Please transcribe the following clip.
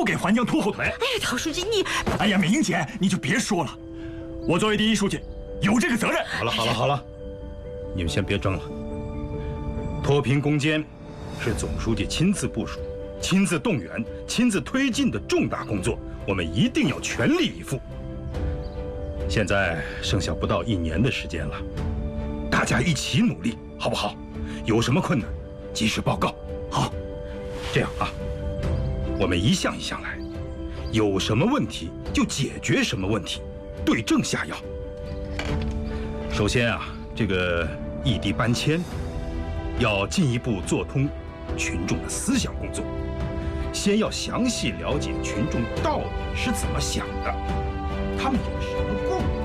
都给还江拖后腿。 哎，陶书记你…… 哎呀，明姐，你就别说了，我作为第一书记，有这个责任。 好了，你们先别争了。脱贫攻坚是总书记亲自部署、亲自动员、亲自推进的重大工作，我们一定要全力以赴。现在剩下不到1年的时间了，大家一起努力，好不好？有什么困难，及时报告。好，这样啊，我们一项一项来，有什么问题就解决什么问题，对症下药。首先啊，这个异地搬迁，要进一步做通群众的思想工作，先要详细了解群众到底是怎么想的，他们有什么。